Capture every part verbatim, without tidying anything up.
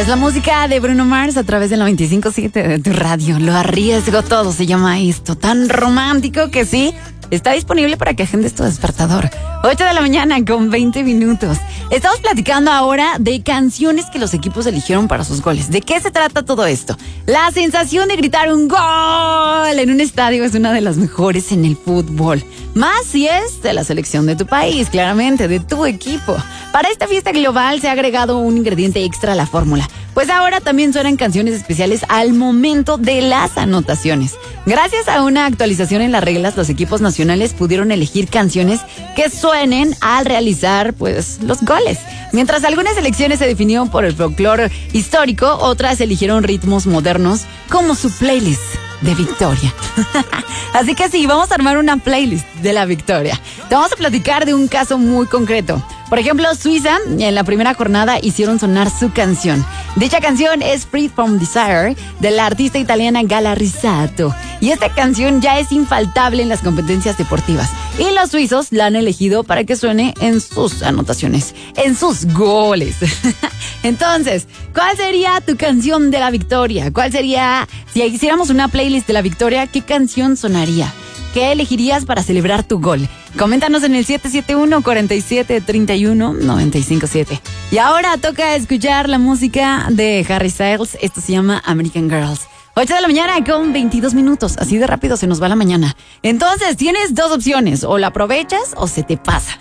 Es la música de Bruno Mars a través del noventa y cinco punto siete de tu radio. Lo arriesgo todo, se llama esto. Tan romántico que sí, está disponible para que agendes tu despertador. ocho de la mañana con veinte minutos. Estamos platicando ahora de canciones que los equipos eligieron para sus goles. ¿De qué se trata todo esto? La sensación de gritar un gol en un estadio es una de las mejores en el fútbol. Más si es de la selección de tu país, claramente, de tu equipo. Para esta fiesta global se ha agregado un ingrediente extra a la fórmula. Pues ahora también suenan canciones especiales al momento de las anotaciones. Gracias a una actualización en las reglas, los equipos nacionales pudieron elegir canciones que suenen al realizar, pues, los goles. Mientras algunas selecciones se definieron por el folclore histórico, otras eligieron ritmos modernos como su playlist de victoria. Así que sí, vamos a armar una playlist de la victoria. Te vamos a platicar de un caso muy concreto. Por ejemplo, Suiza, en la primera jornada hicieron sonar su canción. Dicha canción es Free From Desire, de la artista italiana Gala Rizzato. Y esta canción ya es infaltable en las competencias deportivas. Y los suizos la han elegido para que suene en sus anotaciones, en sus goles. Entonces, ¿cuál sería tu canción de la victoria? ¿Cuál sería, si hiciéramos una playlist de la victoria, qué canción sonaría? ¿Qué elegirías para celebrar tu gol? Coméntanos en el siete siete uno, cuatro siete, tres uno, nueve cinco siete. Y ahora toca escuchar la música de Harry Styles. Esto se llama American Girls. ocho de la mañana con veintidós minutos. Así de rápido se nos va la mañana. Entonces, tienes dos opciones. O la aprovechas o se te pasa.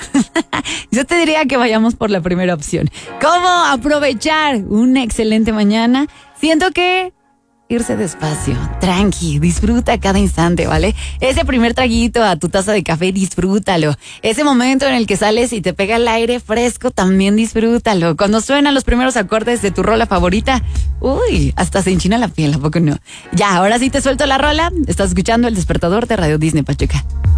Yo te diría que vayamos por la primera opción. ¿Cómo aprovechar una excelente mañana? Siento que irse despacio, tranqui, disfruta cada instante, ¿vale? Ese primer traguito a tu taza de café, disfrútalo. Ese momento en el que sales y te pega el aire fresco, también disfrútalo. Cuando suenan los primeros acordes de tu rola favorita, uy, hasta se enchina la piel, ¿a poco no? Ya, ahora sí te suelto la rola. Estás escuchando El Despertador de Radio Disney Pachuca.